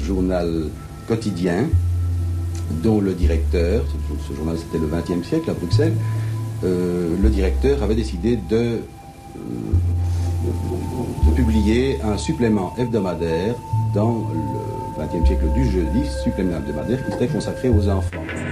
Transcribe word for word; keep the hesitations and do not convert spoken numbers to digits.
journal quotidien dont le directeur, ce journal c'était le vingtième siècle à Bruxelles, euh, le directeur avait décidé de, euh, de, de publier un supplément hebdomadaire dans le vingtième siècle du jeudi, supplément hebdomadaire qui était consacré aux enfants.